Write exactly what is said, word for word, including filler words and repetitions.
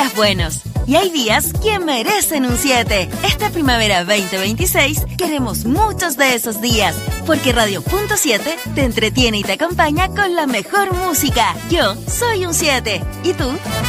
días buenos y hay días que merecen un siete. Esta primavera veinte veintiséis queremos muchos de esos días, porque Radio Punto siete te entretiene y te acompaña con la mejor música. Yo soy un siete. ¿Y tú?